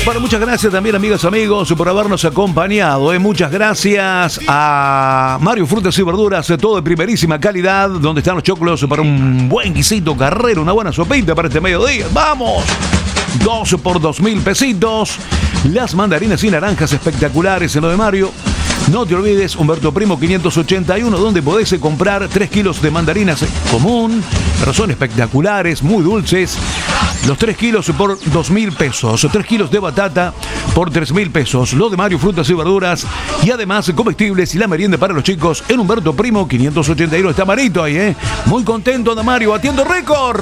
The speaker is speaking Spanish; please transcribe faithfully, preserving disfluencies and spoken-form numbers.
Bueno, muchas gracias también, amigas, amigos, por habernos acompañado. ¿eh? Muchas gracias a Mario Frutas y Verduras, todo de primerísima calidad, donde están los choclos para un buen guisito carrero, una buena sopita para este mediodía. ¡Vamos! dos por dos mil pesitos. Las mandarinas y naranjas espectaculares en lo de Mario. No te olvides, Humberto Primo quinientos ochenta y uno, donde podés comprar tres kilos de mandarinas común, pero son espectaculares, muy dulces. Los tres kilos por dos mil pesos. tres kilos de batata por tres mil pesos. Lo de Mario Frutas y Verduras. Y además comestibles y la merienda para los chicos en Humberto Primo quinientos ochenta y uno. Está Marito ahí, ¿eh? Muy contento de Mario, batiendo récord.